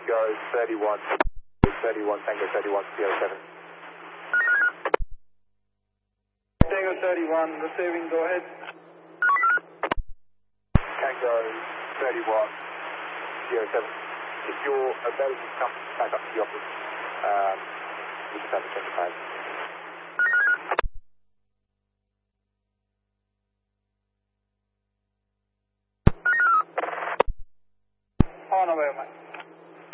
Tango 31, 31, Tango 31, Sierra 7. Tango 31, receiving, go ahead. Tango 31, Sierra 7. If you're available to come back up to the office, you just have to check the pad. On our way, mate.